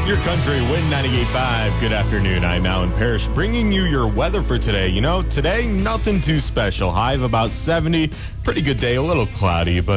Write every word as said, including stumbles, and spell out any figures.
Your country, Win ninety-eight point five. Good afternoon. I'm Alan Parrish, bringing you your weather for today. You know, today, nothing too special. High of about seventy. Pretty good day, a little cloudy, but